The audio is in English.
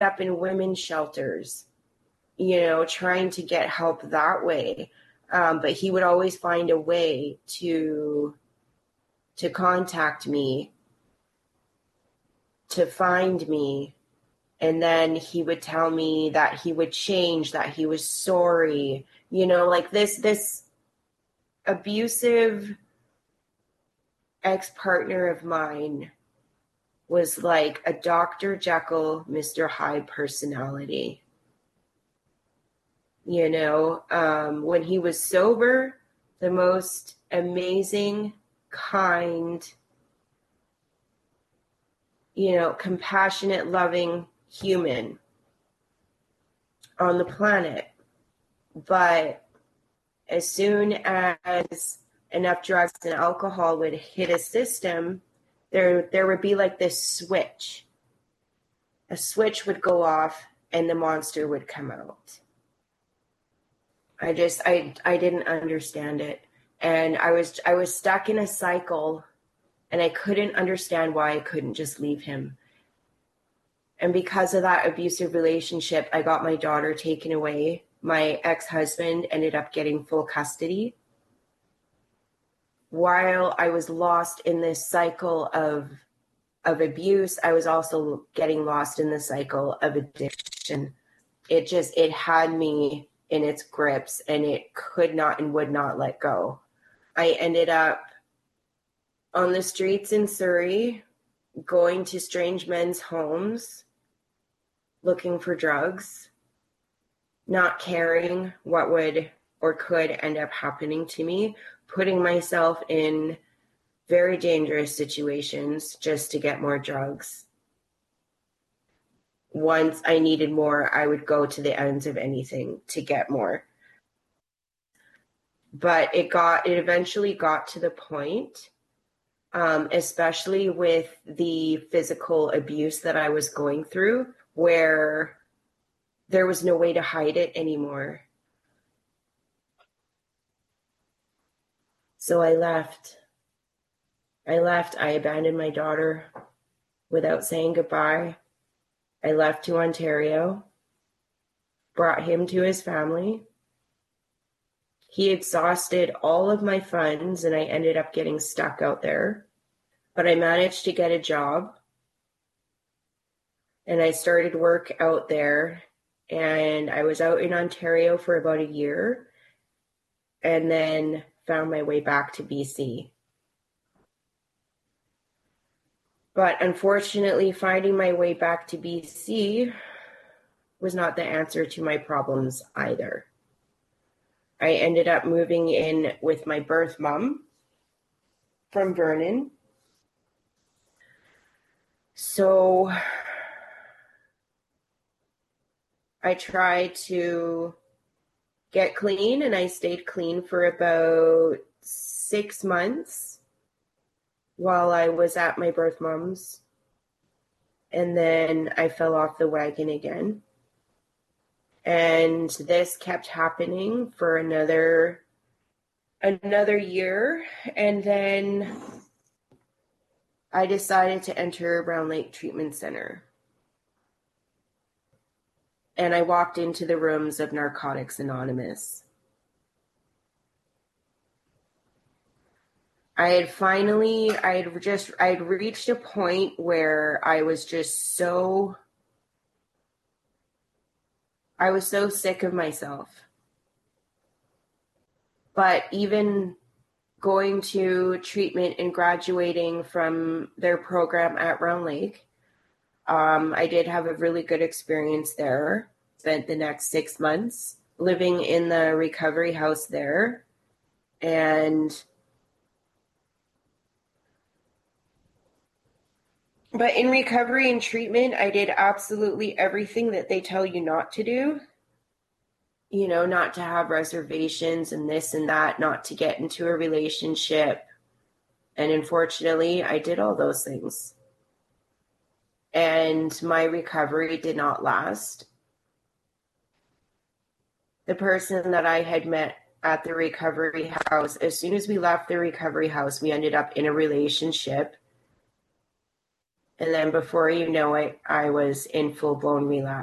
up in women's shelters, trying to get help that way. But he would always find a way to contact me, to find me. And then he would tell me that he would change, that he was sorry, like this abusive ex-partner of mine was like a Dr. Jekyll, Mr. Hyde personality. When he was sober, the most amazing, kind, compassionate, loving human on the planet. But as soon as enough drugs and alcohol would hit his system, there would be like this switch. A switch would go off and the monster would come out. I didn't understand it. And I was stuck in a cycle, and I couldn't understand why I couldn't just leave him. And because of that abusive relationship, I got my daughter taken away. My ex-husband ended up getting full custody. While I was lost in this cycle of abuse, I was also getting lost in the cycle of addiction. It had me in its grips, and it could not and would not let go. I ended up on the streets in Surrey, going to strange men's homes, looking for drugs, not caring what would or could end up happening to me, putting myself in very dangerous situations just to get more drugs. Once I needed more, I would go to the ends of anything to get more. But it eventually got to the point, especially with the physical abuse that I was going through, where there was no way to hide it anymore. So I left. I abandoned my daughter without saying goodbye. I left to Ontario, brought him to his family. He exhausted all of my funds, and I ended up getting stuck out there. But I managed to get a job, and I started work out there, and I was out in Ontario for about a year, and then found my way back to BC. But unfortunately, finding my way back to BC was not the answer to my problems either. I ended up moving in with my birth mom from Vernon. So I tried to get clean, and I stayed clean for about 6 months while I was at my birth mom's. And then I fell off the wagon again. And this kept happening for another year. And then I decided to enter Round Lake Treatment Center. And I walked into the rooms of Narcotics Anonymous. I had reached a point where I was so sick of myself. But even going to treatment and graduating from their program at Round Lake, I did have a really good experience there. Spent the next 6 months living in the recovery house there. But in recovery and treatment, I did absolutely everything that they tell you not to do. Not to have reservations and this and that, not to get into a relationship. And unfortunately, I did all those things. And my recovery did not last. The person that I had met at the recovery house, as soon as we left the recovery house, we ended up in a relationship. And then before you know it, I was in full blown relapse.